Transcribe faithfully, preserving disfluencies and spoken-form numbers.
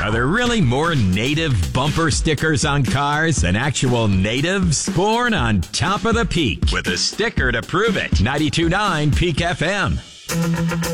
Are there really more native bumper stickers on cars than actual natives? Born on top of the peak with a sticker to prove it. ninety-two point nine Peak F M.